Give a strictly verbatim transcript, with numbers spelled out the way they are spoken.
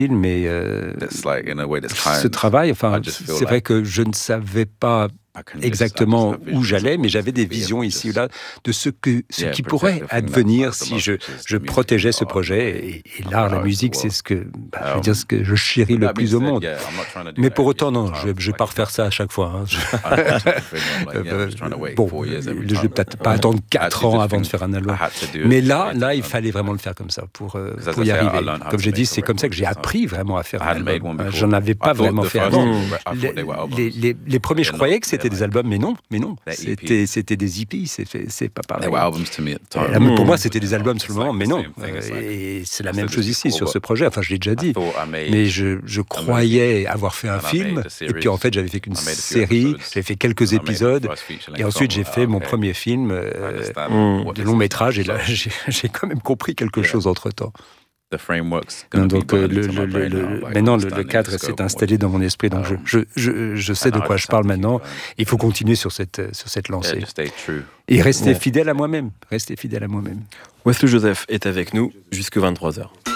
mais euh, ce travail, enfin, c'est vrai que je ne savais pas exactement où j'allais, mais j'avais des visions ici ou là de ce, que, ce qui pourrait advenir si je, je protégeais ce projet. Et, et l'art, la musique, c'est ce que, bah, je veux dire, ce que je chéris le plus au monde. Mais pour autant, non, je ne vais pas refaire ça à chaque fois. Hein. Je... euh, bon, je ne vais peut-être pas attendre quatre ans avant de faire un album. Mais là, là, il fallait vraiment le faire comme ça pour, euh, pour y arriver. Comme je dis, c'est comme ça que j'ai appris vraiment à faire un album. J'en avais pas vraiment fait avant. Les, les, les, les premiers, je croyais que c'était C'était des albums, mais non, mais non, c'était, c'était des E P, c'est, c'est pas pareil. Euh, pour moi, c'était des albums seulement, mais non. Euh, et c'est la même chose ici, sur ce projet, enfin, je l'ai déjà dit. Mais je, je croyais avoir fait un film, et puis en fait, j'avais fait qu'une série, j'avais fait quelques épisodes, et ensuite, j'ai fait mon premier film euh, de long métrage, et là, j'ai, j'ai quand même compris quelque chose entre-temps. Non, donc euh, le, le, le, le, maintenant le, le cadre s'est installé dans mon esprit, donc je, je, je, je sais de quoi je parle maintenant. Il faut continuer sur cette, sur cette lancée et rester fidèle à moi-même, rester fidèle à moi-même. Wesley Joseph est avec nous jusqu'à vingt-trois heures.